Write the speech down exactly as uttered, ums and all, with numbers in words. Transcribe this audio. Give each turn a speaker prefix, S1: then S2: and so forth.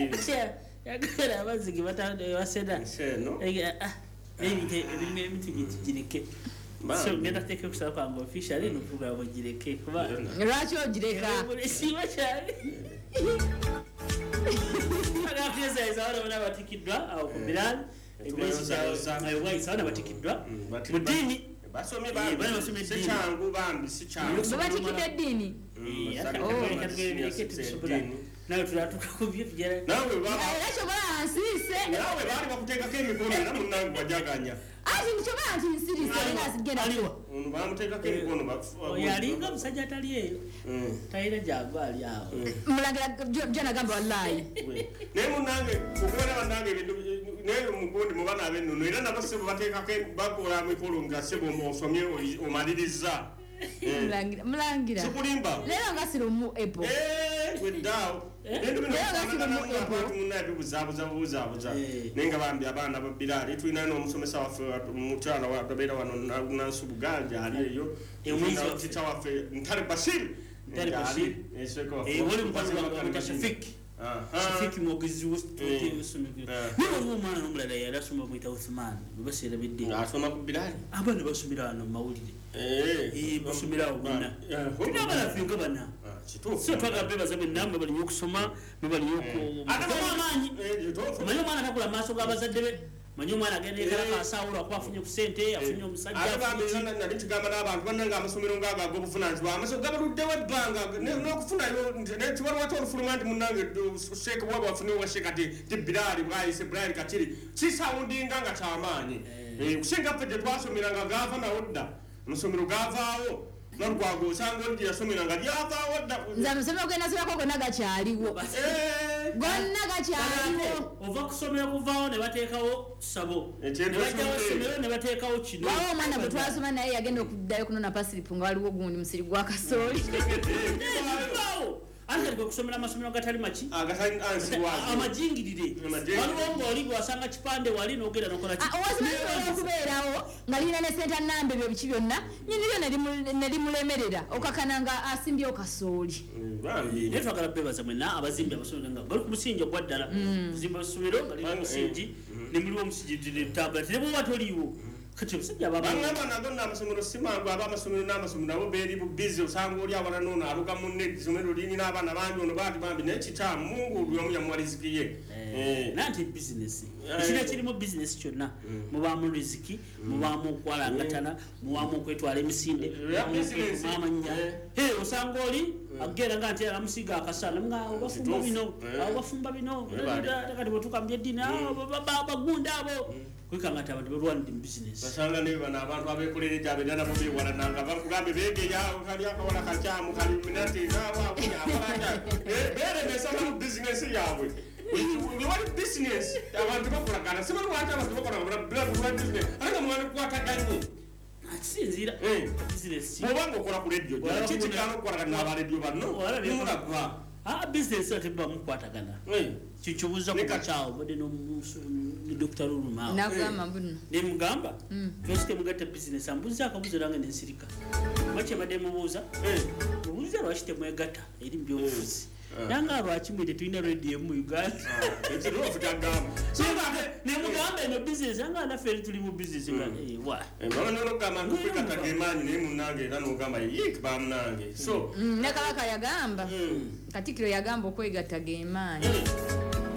S1: yagala abazigi batande waseda
S2: no
S1: ah ebintu ebintu gireke so ngenda teke kusaba kwa ngo officially no program gireke kuba
S3: racho gireka
S1: siba cyane aga fiza izara bana batikidwa au kubilal ayo wai sana batikidwa mudini basome bambi bana basome dini secyangu bambi secyangu
S3: batikidwa dini
S1: nawe turatuka kubyo kugera
S2: nawe baba
S3: racho bana ansise
S2: nawe bari bakuteka kemikono na munangu bajaganya
S3: ati nichobana tinsiri sala sigenda
S2: aliwa unu bamuteka kemikono bafu
S1: yalinga musajja taliye tayira jagwali aho
S3: mulangira jana gamba wallahi
S2: ne munange ukubona banange bintu ne mukundi mubana benu no era nabasebo bateka ke bakora mikolo ngasebo mo somye omaliriza
S3: mulangira mulangira
S2: sikulimba
S3: lero ngasiro mu epo
S2: eh without nendo bino abantu munabi buzabu zabu buzabu za nenga bambi abana babirari twina no musomesa wafe mutana wa babera wano nansubuganja aliyo emwizo titawafe ntare bashir
S1: ntare bashir
S2: eseko
S1: eh wole mpazi wa mutashafiki Shafiki mogizi wote usumiki niwo mwana nomulala yarasoma mwita Uthman basira bidde
S2: asoma kubirari
S1: abana basumira no mawulire
S2: eh
S1: eh basumira ubona kuna bana finga bana so twaga beba zabe namwe bali yokusoma bali yoko atamanyi manyo mwana takula maso gabazadde manyo mwana agende kala kasawula akwafunye ku sente afunye omusajja
S2: abambe nana nali kigamba n'abantu bananga amasomero ngaga go bufunanzwa amaso gabaludde webanga no kufuna yo ne tiwali watu fulumandi munange sheke bwa bafunye wa shekati tibirari bwayise brari katiri kisawundi nganga chamanyi eh ushenga pete twasomera ngava na odda musomero gavaawo narwago sango ndi yasomera ngadi yavaawo odda
S3: nzamusomero kwena sura koko naga chaliwo
S2: eh
S3: gonna ga chaliwo
S1: ova kusomera kuvaawo ne bateekawo sabo ne bajjawo somero ne bateekawo kino
S3: bawo mwana bwe twasoma naye yagenda okuddayo kunona pasilipu nga waliwo gundi musiri gwa kasooli
S1: anje ko kusomera amasomero gatali machi
S2: agatali ansi wazi
S1: amajingirire waliwo ngoli bwasanga kipande wali nogera nokola
S3: ki awasoma kubeerawo ngalina ne senta nambe byo bichi byonna nyinyo ne limulemerera okakananga asimbye okasooli
S2: bambi
S1: ne twagala bebaza mwena abazimbi abasomero nga bali kumusinja gwaddala kuzimba amasomero ngali musinji ne muliwo musijidire tablet ne bwo batoliwo kati musajja baba
S2: bangamba nagonna amasomero simangu aba amasomero n'amasomero nabo beri bu busy usanga oli abana nona aluga munne somero lini n'abana bangi ono bati bambi ne kita mungu lyo yamwalizikiye
S1: eh nanti business kile kirimo business kyonna muba mu riziki muba mu kwalangatana muba mu kwetwala emisinde mama nya eh usanga oli agera ngati amusiga akasana mga obafumba bino obafumba bino kati botukambye dina bagunda abo kwikangata abantu berwandi business
S2: basanga ne bana abantu abekulere jabe dana bobe wala nanga bakugambe bege yawo kali akawala kachamu kali minati nawa abana eh bere mesama business yawe we want business abantu bakola kana sima wata abantu bakola bla business anga mwana kwata ganyi
S1: atsinzira
S2: eh
S1: business
S2: mubango kola ku radio chichi kana kola na ba radio bano mura kwa
S1: ah business atemba mukwatagana
S2: eh
S1: chichubuza kwa chao bode no ni Doctor Ruma
S3: nakama mbuno
S1: ne mugamba tweste mugata business ambuza akabuziranga nensirika bache bade mubuza eh mubuza rwashite mwegata eri mbyofuzi nanga abachimwite tuina radio mu Uganda
S2: ekiro futagamba
S1: singa ne mugamba no business anga na feri tuli mu business ngane eh wa
S2: eh baba no kama ndikata gemani ne munange era no gamba yik ba munange so
S3: nakala yagamba katikiro yagamba okwegata gemani